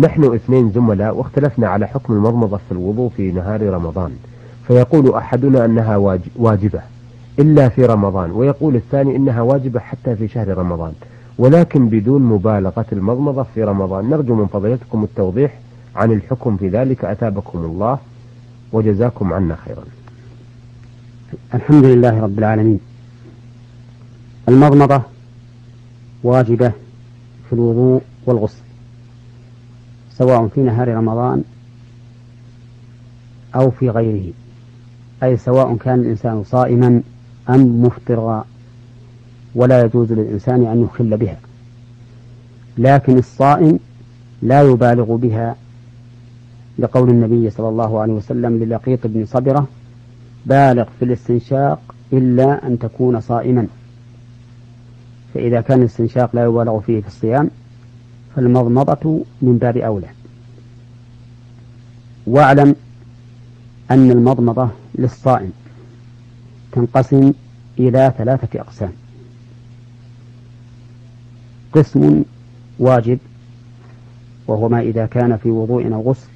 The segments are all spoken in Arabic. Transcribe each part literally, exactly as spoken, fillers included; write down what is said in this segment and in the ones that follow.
نحن اثنين زملاء واختلفنا على حكم المضمضة في الوضوء في نهار رمضان، فيقول أحدنا أنها واجبة إلا في رمضان، ويقول الثاني إنها واجبة حتى في شهر رمضان، ولكن بدون مبالغة المضمضة في رمضان. نرجو من فضيلتكم التوضيح عن الحكم في ذلك، أتابكم الله وجزاكم عنا خيرا. الحمد لله رب العالمين. المضمضة واجبة في الوضوء والغسل سواء في نهار رمضان أو في غيره، أي سواء كان الإنسان صائما أم مفطرا، ولا يجوز للإنسان أن يخل بها. لكن الصائم لا يبالغ بها، لقول النبي صلى الله عليه وسلم للقيط بن صبرة: بالغ في الاستنشاق إلا أن تكون صائما. فإذا كان الاستنشاق لا يبالغ فيه في الصيام فالمضمضة من باب أولى. واعلم أن المضمضة للصائم تنقسم إلى ثلاثة أقسام: قسم واجب وهو ما إذا كان في وضوء أو غسل،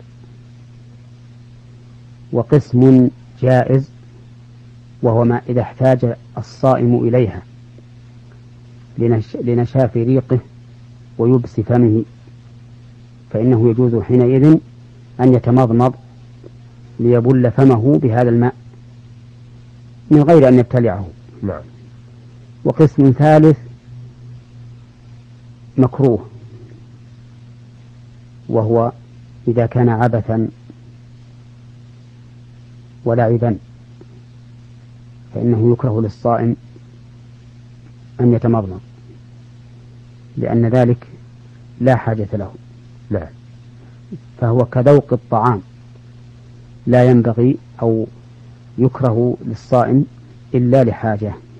وقسم جائز وهو ما إذا احتاج الصائم إليها لنش... لنشاف ريقه ويبس فمه، فإنه يجوز حينئذ أن يتمضمض ليبل فمه بهذا الماء من غير أن يبتلعه. نعم. وقسم ثالث مكروه، وهو إذا كان عبثا ولعبا، فإنه يكره للصائم أن يتمضمض، لأن ذلك لا حاجة له. نعم. فهو كذوق الطعام، لا ينبغي أو يكره للصائم إلا لحاجة.